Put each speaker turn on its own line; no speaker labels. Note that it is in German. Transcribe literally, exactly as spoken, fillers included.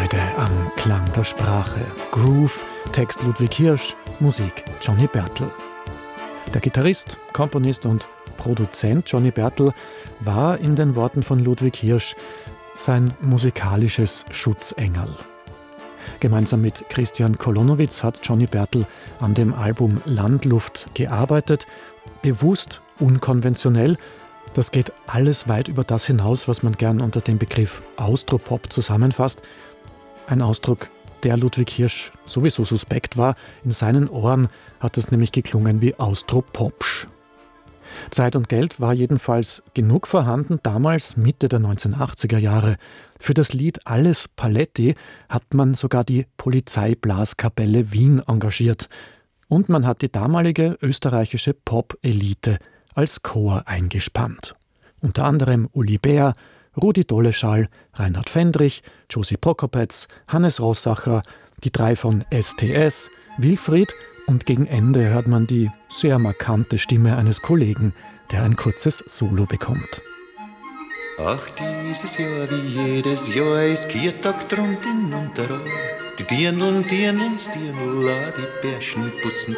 Freude am Klang der Sprache. Groove, Text Ludwig Hirsch, Musik Johnny Bertel. Der Gitarrist, Komponist und Produzent Johnny Bertel war in den Worten von Ludwig Hirsch sein musikalisches Schutzengel. Gemeinsam mit Christian Kolonowitz hat Johnny Bertel an dem Album Landluft gearbeitet, bewusst unkonventionell. Das geht alles weit über das hinaus, was man gern unter dem Begriff Austropop zusammenfasst. Ein Ausdruck, der Ludwig Hirsch sowieso suspekt war. In seinen Ohren hat es nämlich geklungen wie Austropopsch. Zeit und Geld war jedenfalls genug vorhanden, damals Mitte der neunzehnhundertachtziger Jahre. Für das Lied Alles Paletti hat man sogar die Polizeiblaskapelle Wien engagiert. Und man hat die damalige österreichische Pop-Elite als Chor eingespannt. Unter anderem Uli Bär, Rudi Doleschall, Reinhard Fendrich, Josie Prokopetz, Hannes Rossacher, die drei von S T S, Wilfried und gegen Ende hört man die sehr markante Stimme eines Kollegen, der ein kurzes Solo bekommt.
Ach, dieses Jahr wie jedes Jahr ist Viertag drunten in Unterrohr. Die Dirndln, Dirndln, Dirndl, die Bärschen putzen